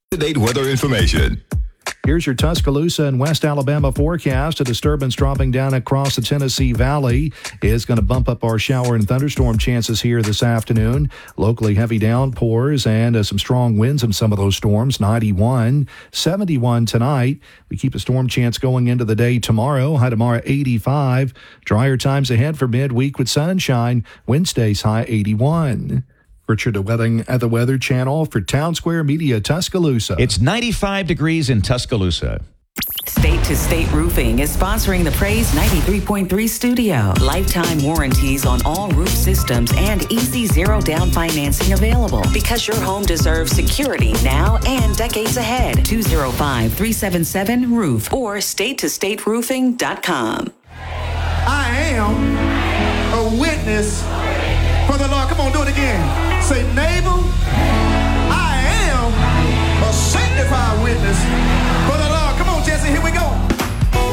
Up-to-date weather information. Here's your Tuscaloosa and West Alabama forecast. A disturbance dropping down across the Tennessee Valley is going to bump up our shower and thunderstorm chances here this afternoon. Locally heavy downpours and some strong winds in some of those storms. 91, 71 tonight. We keep a storm chance going into the day tomorrow. High tomorrow 85. Drier times ahead for midweek with sunshine. Wednesday's high 81. Richard Wedding at the Weather Channel for Town Square Media, Tuscaloosa. It's 95 degrees in Tuscaloosa. State to State Roofing is sponsoring the Praise 93.3 studio. Lifetime warranties on all roof systems and easy zero down financing available because your home deserves security now and decades ahead. 205-377-ROOF or statetostateroofing.com. I am a witness for the Lord. Come on, do it again. Say, neighbor,